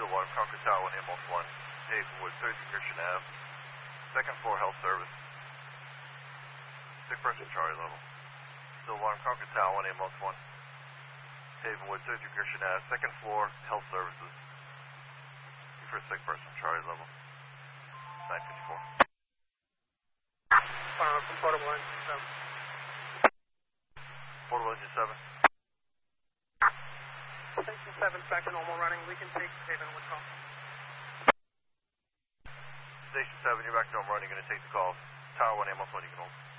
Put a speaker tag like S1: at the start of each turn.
S1: Stillwater, Concord Tower, 1 Ambulance 1, Havenwood, 30 Christian Ave, second floor health service, sick person Charlie level. Stillwater, Concord Tower, 1 Ambulance 1, Havenwood, 30 Christian Ave, second floor health services, for a sick person Charlie level, 954.
S2: From Portable Engine 7.
S1: Portable Engine 7.
S2: Station 7's back to normal running. We can take Havenwood call.
S1: Station 7, you're back to normal running. You're going to take the call. Tower 1 Ambulance 1, you can hold.